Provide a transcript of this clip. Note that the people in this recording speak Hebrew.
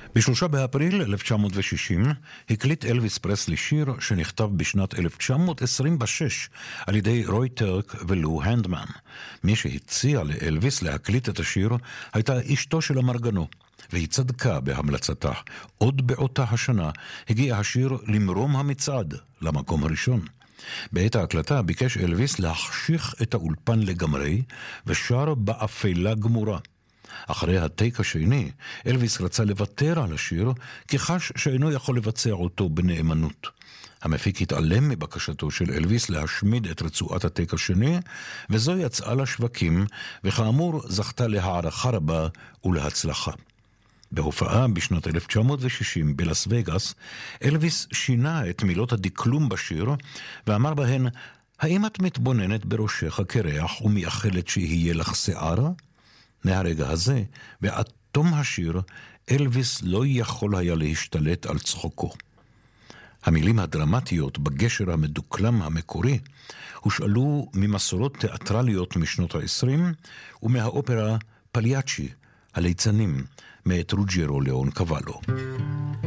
ב3 באפריל 1960 הקליט אלוויס פרסלי שיר שנכתב בשנת 1926 על ידי רוי טרק ולו הנדמן. מי שהציע לאלוויס להקליט את השיר הייתה אשתו של המרגנו, והיא צדקה בהמלצתה. עוד באותה השנה הגיע השיר למרום המצעד למקום הראשון. בעת ההקלטה ביקש אלוויס להחשיך את האולפן לגמרי ושר באפלה גמורה. אחרי הטייק השני, אלוויס רצה לוותר על השיר, כי חש שאינו יכול לבצע אותו בנאמנות. המפיק התעלם מבקשתו של אלוויס להשמיד את רצועת הטייק השני, וזו יצאה לשווקים, וכאמור זכתה להערכה רבה ולהצלחה. בהופעה בשנת 1960 בלאס וגאס, אלוויס שינה את מילות הדקלום בשיר, ואמר בהן, האם את מתבוננת בראשך כריח ומייחלת שיהיה לך שיער? מהרגע הזה, ועד תום השיר, אלוויס לא יכול היה להשתלט על צחוקו. המילים הדרמטיות בגשר המדוקלם המקורי הושאלו ממסורות תיאטרליות משנות ה-20 ומהאופרה פליאצ'י, הליצנים, מאת רוג'רו ליאון קוואלו.